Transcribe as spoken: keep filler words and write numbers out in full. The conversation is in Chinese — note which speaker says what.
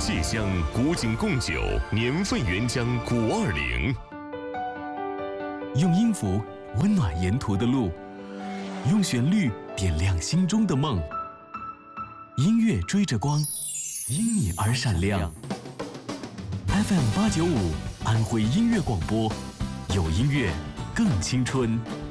Speaker 1: 芥香古井贡酒年份原浆古二零，
Speaker 2: 用音符温暖沿途的路，用旋律点亮心中的梦。音乐追着光，因你而闪亮。F M 八九五安徽音乐广播，有音乐更青春。